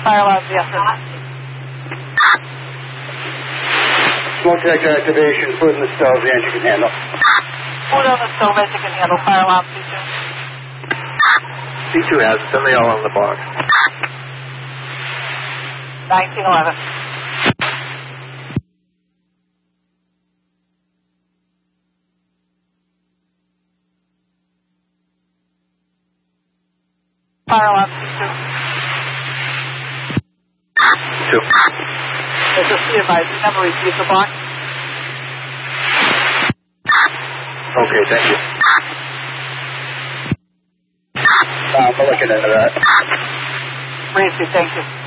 Fire alarm, yes, sir. Smoke detector activation, food in the stove, the engine can handle. Food on the stove, engine can handle. Fire alarm, C2. C2 has, send the all on the box. 1911. Fire alarm, C2. 2. This is C advised. You never received the box? Okay, thank you. I'm looking into that. Briefly, thank you.